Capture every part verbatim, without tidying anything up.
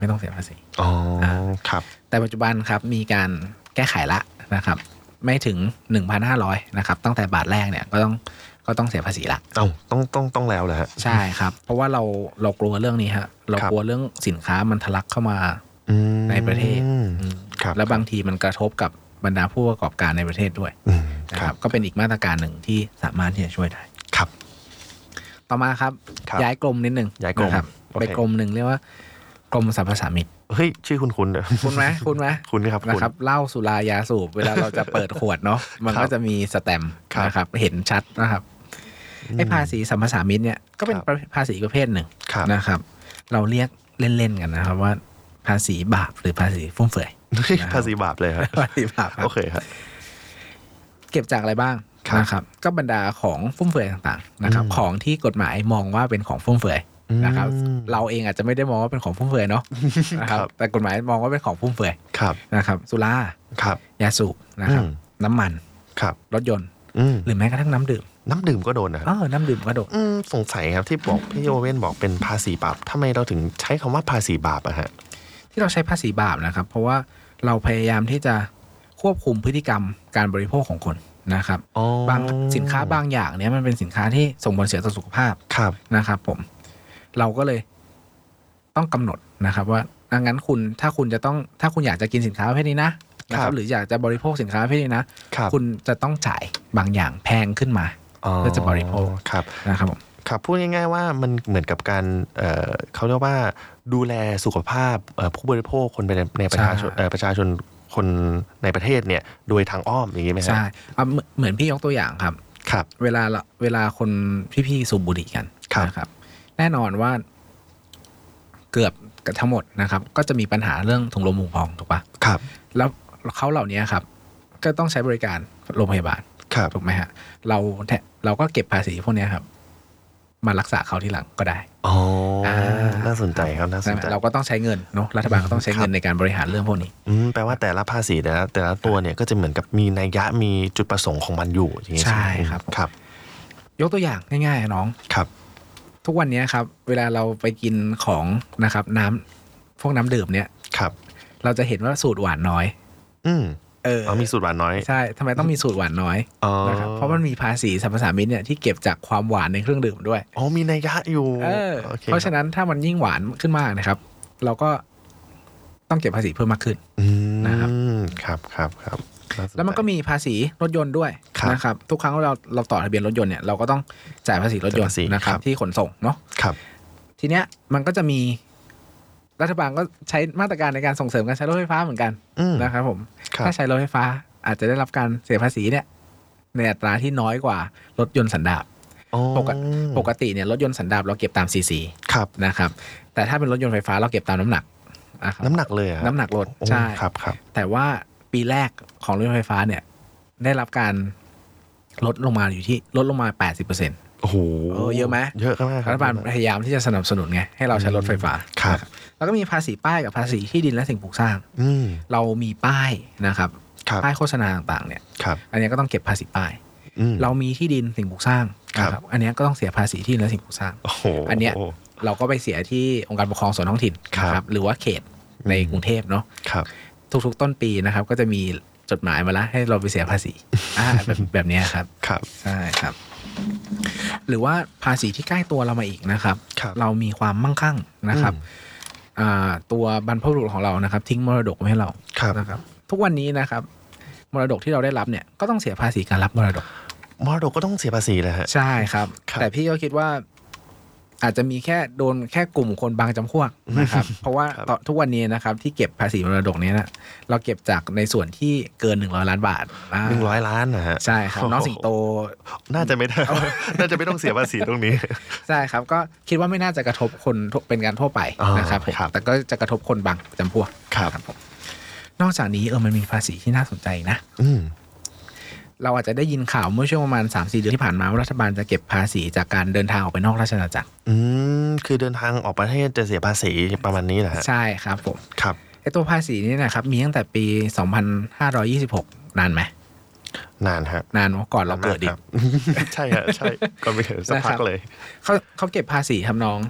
ไม่ต้องเสียภาษีอ๋อครับแต่ปัจจุบันครับมีการแก้ไขละนะครับไม่ถึง หนึ่งพันห้าร้อย นะครับตั้งแต่บาทแรกเนี่ยก็ต้องก็ต้องเสียภาษีละเอ้าต้องต้องต้องแล้วเหรอฮะใช่ครับเพราะว่าเราเรากลัวเรื่องนี้ฮะเรากลัวเรื่องสินค้ามันทะลักเข้ามาในประเทศแล้วบางทีมันกระทบกับบรรดาผู้ประกอบการในประเทศด้วยนะครับก็เป็นอีกมาตรการหนึ่งที่สามารถที่จะช่วยได้ครับต่อมาครับย้ายกรมนิดนึงย้ายกรมครับไปกรมหนึ่งเรียกว่ากรมสรรพสามิตเฮ้ยชื่อคุณคุณคุณไหมคุณไหมคุณครับนะครับเหล้าสุรายาสูบเวลาเราจะเปิดขวดเนาะมันก็จะมีสแตมป์นะครับเห็นชัดนะครับไอ้ภาษีสัมปทานมิตรเนี่ยก็เป็นภาษีประเภทหนึ่งนะครับเราเรียกเล่นๆกันนะครับว่าภาษีบาปหรือภาษีฟุ่มเฟือยภาษีบาปเลยครับภาษีบาปโอเคครับเก็บจากอะไรบ้างนะครับก็บรรดาของฟุ่มเฟือยต่างๆนะครับของที่กฎหมายมองว่าเป็นของฟุ่มเฟือยนะครับเราเองอาจจะไม่ได้มองว่าเป็นของฟุ่มเฟือยเนาะนะครับแต่กฎหมายมองว่าเป็นของฟุ่มเฟือยนะครับสุรายาสูบนะครับน้ำมันรถยนต์หรือแม้กระทั่งน้ำดื่มน้ำดื่มก็โดนนะเออน้ำดื่มก็โดนสงสัยครับที่บอกพี่โอเว่นบอกเป็นภาษีบาปทำไมเราถึงใช้คำว่าภาษีบาปอะฮะที่เราใช้ภาษีบาปนะครับเพราะว่าเราพยายามที่จะควบคุมพฤติกรรมการบริโภคของคนนะครับบางสินค้าบางอย่างเนี้ยมันเป็นสินค้าที่ส่งผลเสียต่อสุขภาพนะครับผมเราก็เลยต้องกำหนดนะครับว่าดังนั้นคุณถ้าคุณจะต้องถ้าคุณอยากจะกินสินค้าประเภทนี้นะนะครับหรืออยากจะบริโภคสินค้าประเภทนี้นะคุณจะต้องจ่ายบางอย่างแพงขึ้นมาเพื่อจะบริโภคนะครับผมครับพูดง่ายๆว่ามันเหมือนกับการเอ่อเขาเรียกว่าดูแลสุขภาพผู้บริโภคคนในในประชาชนประชาชนคนในประเทศเนี่ยโดยทางอ้อมอย่างนี้ไหมครับใช่เหมือนพี่ยกตัวอย่างครับครับเวลาเวลาคนพี่ๆสูบบุหรี่กันนะครับแน่นอนว่าเกือบทั้งหมดนะครับก็จะมีปัญหาเรื่องถุงลมโป่งพองถูกปะครับแล้วเขาเหล่านี้ครับก็ต้องใช้บริการโรงพยาบาลถูกไหมฮะเราเราก็เก็บภาษีพวกนี้ครับมารักษาเขาทีหลังก็ได้อ๋อน่าสนใจครับน่าสนใจเราก็ต้องใช้เงินเนาะรัฐบาลก็ต้องใช้เงินในการบริหารเรื่องพวกนี้อืมแปลว่าแต่ละภาษีแต่ละแต่ละตัวเนี่ยก็จะเหมือนกับมีนัยยะมีจุดประสงค์ของมันอยู่อย่างนี้ใช่ครับครับยกตัวอย่างง่ายๆน้องครับทุกวันนี้ครับเวลาเราไปกินของนะครับน้ำพวกน้ำดื่มเนี่ยครับเราจะเห็นว่าสูตรหวานน้อยอืมเออมีสูตรหวานน้อยใช่ทำไมต้องมีสูตรหวานน้อยนะครับเพราะมันมีภาษีสรรพสามิตเนี่ยที่เก็บจากความหวานในเครื่องดื่มด้วยอ๋อมีนัยยะอยู่เออเพราะฉะนั้นถ้ามันยิ่งหวานขึ้นมากนะครับเราก็ต้องเก็บภาษีเพิ่มมากขึ้นนะครับครับครับครับแล้วมันก็มีภาษีรถยนต์ด้วยนะครับทุกครั้งเราเราต่อทะเบียนรถยนต์เนี่ยเราก็ต้องจ่ายภาษีรถยนต์นะครับที่ขนส่งเนาะครับทีเนี้ยมันก็จะมีรัฐบาลก็ใช้มาตรการในการส่งเสริมการใช้รถไฟฟ้าเหมือนกันนะครับผมถ้าใช้รถไฟฟ้าอาจจะได้รับการเสียภาษีเนี่ยในอัตราที่น้อยกว่ารถยนต์สันดาปปกติเนี่ยรถยนต์สันดาปเราเก็บตามซีซีนะครับแต่ถ้าเป็นรถยนต์ไฟฟ้าเราเก็บตามน้ำหนักน้ำหนักเลยน้ำหนักรถใช่ครับครับแต่ว่าปีแรกของรถไฟฟ้าเนี่ยได้รับการลดลงมาอยู่ที่ลดลงมา แปดสิบเปอร์เซ็นต์โอ้โหเยอะไหมเยอะมากรัฐบาลพยายามที่จะสนับสนุนไงให้เราใช้รถไฟฟ้าครับแล้วก็มีภาษีป้ายกับภาษีที่ดินและสิ่งปลูกสร้างเรามีป้ายนะครับป้ายโฆษณาต่างๆเนี่ยอันนี้ก็ต้องเก็บภาษีป้ายเรามีที่ดินสิ่งปลูกสร้างนะครับอันนี้ก็ต้องเสียภาษีที่ดินและสิ่งปลูกสร้างอันเนี้ยเราก็ไปเสียที่องค์การปกครองส่วนท้องถิ่นนะครับหรือว่าเขตในกรุงเทพเนาะทุกๆต้นปีนะครับก็จะมีจดหมายมาแล้วให้เราไปเสียภาษีอ่าแบบแบบนี้ครับครับใช่ครับหรือว่าภาษีที่ใกล้ตัวเรามาอีกนะครับเรามีความมั่งคั่งนะครับตัวบรรพบุรุษของเรานะครับทิ้งมรดกไว้ให้เรานะครับทุกวันนี้นะครับมรดกที่เราได้รับเนี่ยก็ต้องเสียภาษีการรับมรดกมรดกก็ต้องเสียภาษีเลยฮะใช่ครับแต่พี่ก็คิดว่าอาจจะมีแค่โดนแค่กลุ่มคนบางจำพวกนะครับเพราะว่าทุกวันนี้นะครับที่เก็บภาษีมรดกนี้นะเราเก็บจากในส่วนที่เกินหนึ่งร้อยล้านบาทหนึ่งร้อยล้านนะฮะใช่ครับน้องสิงโตน่าจะไม่ได้น่าจะไม่ต้องเสียภาษีตรงนี้ใช่ครับก็คิดว่าไม่น่าจะกระทบคนเป็นการทั่วไปนะครับแต่ก็จะกระทบคนบางจำพวกครับนอกจากนี้เออมันมีภาษีที่น่าสนใจนะเราอาจจะได้ยินข่าวเมื่อช่วงประมาณ สามถึงสี่ เดือนที่ผ่านมาว่ารัฐบาลจะเก็บภาษีจากการเดินทางออกไปนอกราชอาณาจักรอืมคือเดินทางออกประเทศจะเสียภาษีประมาณนี้เหรอฮะใช่ครับผมครับไอ้ตัวภาษีนี้นะครับมีตั้งแต่ปีสองพันห้าร้อยยี่สิบหกนานไหมนานครับนานก่อนเราเกิดดิใช่ฮะใช่ก่อนไปเกิดสักพักเลยเขาเขาเก็บภาษีครับน้อง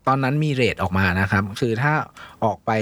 ตอนนั้นมีเรทออกมานะครับคือถ้าออกไป